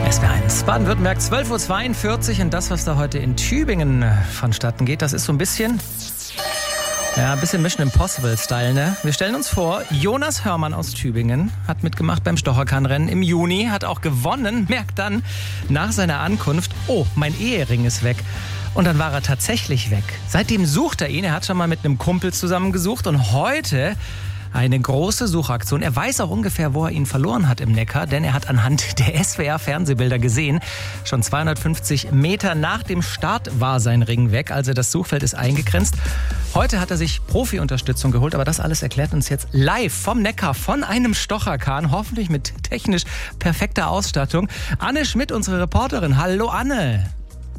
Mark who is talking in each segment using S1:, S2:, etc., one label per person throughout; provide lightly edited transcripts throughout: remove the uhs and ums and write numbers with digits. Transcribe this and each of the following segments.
S1: SWR1 Baden-Württemberg, 12.42 Uhr. Und das, was da heute in Tübingen vonstatten geht, das ist so ein bisschen Mission Impossible-Style, ne? Wir stellen uns vor, Jonas Hörmann aus Tübingen hat mitgemacht beim Stocherkahnrennen im Juni, hat auch gewonnen, merkt dann nach seiner Ankunft, oh, mein Ehering ist weg. Und dann war er tatsächlich weg. Seitdem sucht er ihn, er hat schon mal mit einem Kumpel zusammen gesucht und heute eine große Suchaktion. Er weiß auch ungefähr, wo er ihn verloren hat im Neckar, denn er hat anhand der SWR-Fernsehbilder gesehen, schon 250 Meter nach dem Start war sein Ring weg, also das Suchfeld ist eingegrenzt. Heute hat er sich Profi-Unterstützung geholt, aber das alles erklärt uns jetzt live vom Neckar, von einem Stocherkahn, hoffentlich mit technisch perfekter Ausstattung. Anne Schmidt, unsere Reporterin. Hallo Anne.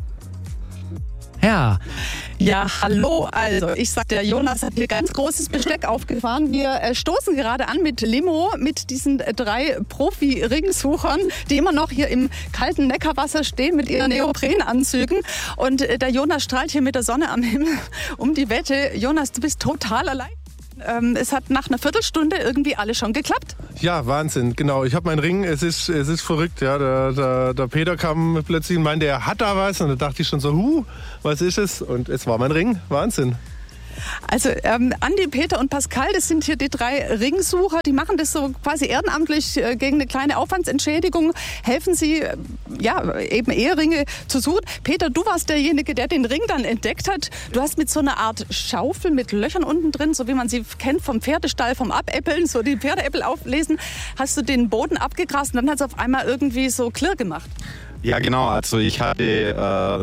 S2: Ja, hallo. Also, ich sag, der Jonas hat hier ganz großes Besteck aufgefahren. Wir stoßen gerade an mit Limo, mit diesen 3 Profi-Ringsuchern, die immer noch hier im kalten Neckarwasser stehen mit ihren Neoprenanzügen. Und der Jonas strahlt hier mit der Sonne am Himmel um die Wette. Jonas, du bist total allein. Es hat nach einer Viertelstunde irgendwie alles schon geklappt.
S3: Ja, Wahnsinn, genau. Ich habe meinen Ring, es ist verrückt. Ja. Der Peter kam plötzlich und meinte, er hat da was. Und da dachte ich schon so, was ist es? Und es war mein Ring, Wahnsinn.
S2: Also Andi, Peter und Pascal, das sind hier die 3 Ringsucher. Die machen das so quasi ehrenamtlich gegen eine kleine Aufwandsentschädigung. Helfen sie, eben Eheringe zu suchen. Peter, du warst derjenige, der den Ring dann entdeckt hat. Du hast mit so einer Art Schaufel mit Löchern unten drin, so wie man sie kennt vom Pferdestall, vom Abäppeln, so die Pferdeäppel auflesen, hast du den Boden abgegrast und dann hat es auf einmal irgendwie so Klirr gemacht.
S4: Ja, genau. Also ich hatte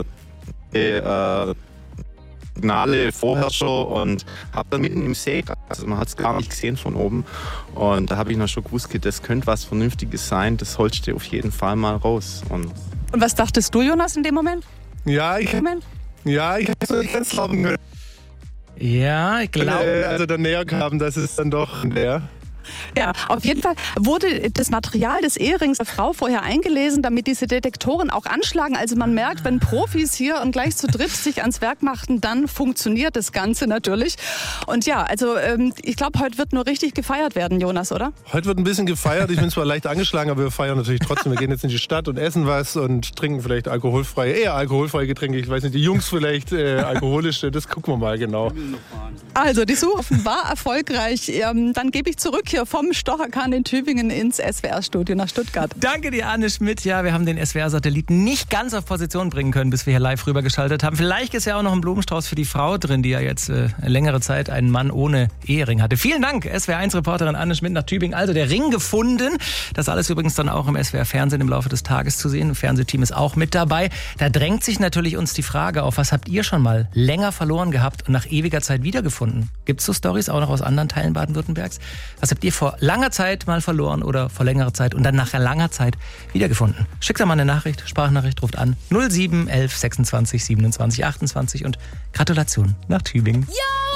S4: Signale vorher schon und habe dann mitten im See, also man hat es gar nicht gesehen von oben, und da habe ich noch schon gewusst, das könnte was Vernünftiges sein, das holst du auf jeden Fall mal raus. Und
S2: was dachtest du, Jonas, in dem Moment?
S3: Ja, ich hätte es nicht ganz glauben können.
S1: Ja, ich glaube.
S3: Also der näher kam, das ist dann doch der.
S2: Ja, auf jeden Fall wurde das Material des Ehrings der Frau vorher eingelesen, damit diese Detektoren auch anschlagen. Also man merkt, wenn Profis hier und gleich zu dritt sich ans Werk machten, dann funktioniert das Ganze natürlich. Und ja, also ich glaube, heute wird nur richtig gefeiert werden, Jonas, oder?
S3: Heute wird ein bisschen gefeiert. Ich bin zwar leicht angeschlagen, aber wir feiern natürlich trotzdem. Wir gehen jetzt in die Stadt und essen was und trinken vielleicht eher alkoholfreie Getränke. Ich weiß nicht, die Jungs vielleicht alkoholische, das gucken wir mal genau.
S2: Also die Suche war erfolgreich. Dann gebe ich zurück hier vom Stocherkahn in Tübingen ins SWR-Studio nach Stuttgart.
S1: Danke dir, Anne Schmidt. Ja, wir haben den SWR-Satelliten nicht ganz auf Position bringen können, bis wir hier live rübergeschaltet haben. Vielleicht ist ja auch noch ein Blumenstrauß für die Frau drin, die ja jetzt längere Zeit einen Mann ohne Ehering hatte. Vielen Dank, SWR1-Reporterin Anne Schmidt nach Tübingen. Also der Ring gefunden. Das alles übrigens dann auch im SWR-Fernsehen im Laufe des Tages zu sehen. Das Fernsehteam ist auch mit dabei. Da drängt sich natürlich uns die Frage auf, was habt ihr schon mal länger verloren gehabt und nach ewiger Zeit wiedergefunden? Gibt es so Storys auch noch aus anderen Teilen Baden-Württembergs? Was habt ihr vor langer Zeit mal verloren oder vor längerer Zeit und dann nach langer Zeit wiedergefunden? Schickt da mal eine Nachricht, Sprachnachricht, ruft an 07 11 26 27 28 und Gratulation nach Tübingen.
S5: Yo!